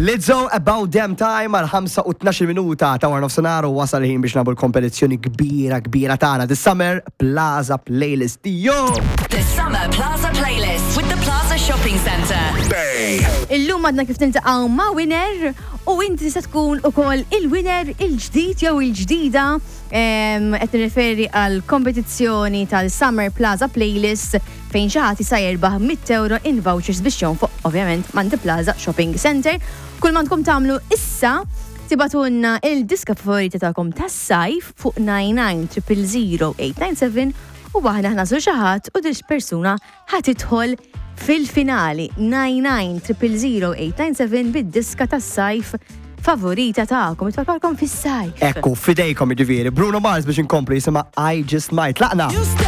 Lizzo About Damn Time għal 5:12 minuta ta' war nofsinhar u wasal ħin biex nagħmlu kompetizzjoni kbira tagħna The Summer Plaza Playlist. The Summer Plaza Playlist with the Plaza Shopping Centre. Illum għadna kif niltaqgħu ma' winner u inti se tkun ukoll il-winner il-ġdid jew il-ġdida qed nirreferi għal kompetizzjoni tal-Summer Plaza Playlist fejn xi ħadd jista' jerbaħ €100 in vouchers biex jonfoq ovvjament Manti Plaza Shopping Center. Kull ma tkom tagħmlu issa tibatunna il-diska favorita tagħkom tas-sajf fuq 99000897 u waħda ħnażlu xi ħadd u dix persuna ħadd tidħol fil-finali 99000897 bid-diska tas-sajf favorita tagħkom itfakkarkom fis-sajf. Ekku fidejkom jiġifieri Bruno Mars biex inkompli jisimha I Just Might. Laqna.